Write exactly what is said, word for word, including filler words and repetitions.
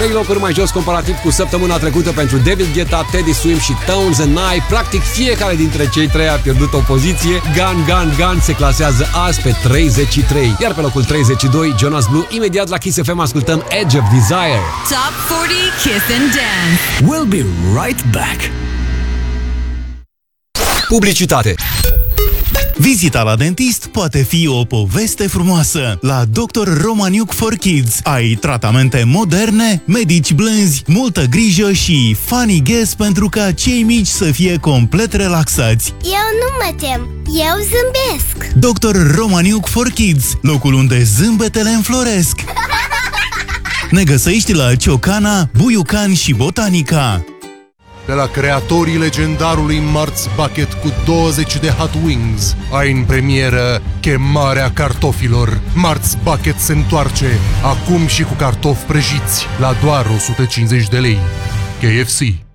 trei locuri mai jos comparativ cu săptămâna trecută pentru David Guetta, Teddy Swims și Tones and I. Practic fiecare dintre cei trei a pierdut o poziție. Gun Gun Gun se clasează azi pe treizeci și trei. Iar pe locul treizeci și doi, Jonas Blue. Imediat la Kiss F M ascultăm Edge of Desire. Top patruzeci Kiss and Dance. We'll be right back. Publicitate. Vizita la dentist poate fi o poveste frumoasă. La doctor Romaniuk for Kids ai tratamente moderne, medici blânzi, multă grijă și funny guess pentru ca cei mici să fie complet relaxați. Eu nu mă tem, eu zâmbesc. doctor Romaniuk for Kids, locul unde zâmbetele înfloresc. Ne găsești la Ciocana, Buiucan și Botanica. De la creatorii legendarului Mart's Bucket cu douăzeci de Hot Wings, ai în premieră Chemarea cartofilor. Mart's Bucket se întoarce acum și cu cartofi prăjiți la doar o sută cincizeci de lei. K F C.